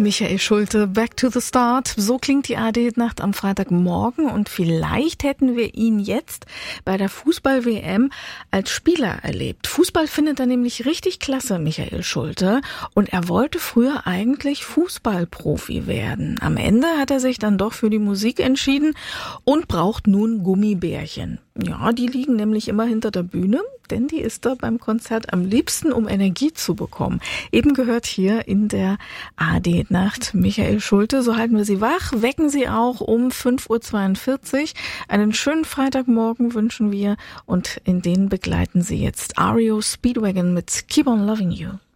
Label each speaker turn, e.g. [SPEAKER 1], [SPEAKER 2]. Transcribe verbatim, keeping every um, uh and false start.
[SPEAKER 1] Michael Schulte, Back to the Start. So klingt die A D-Nacht am Freitagmorgen und vielleicht hätten wir ihn jetzt bei der Fußball-W M als Spieler erlebt. Fußball findet er nämlich richtig klasse, Michael Schulte. Und er wollte früher eigentlich Fußballprofi werden. Am Ende hat er sich dann doch für die Musik entschieden und braucht nun Gummibärchen. Ja, die liegen nämlich immer hinter der Bühne, denn die ist da beim Konzert am liebsten, um Energie zu bekommen. Eben gehört hier in der A D-Nacht Michael Schulte. So halten wir Sie wach, wecken Sie auch um fünf Uhr zweiundvierzig. Einen schönen Freitagmorgen wünschen wir und in den begleiten Sie jetzt R E O Speedwagon mit Keep on Loving You.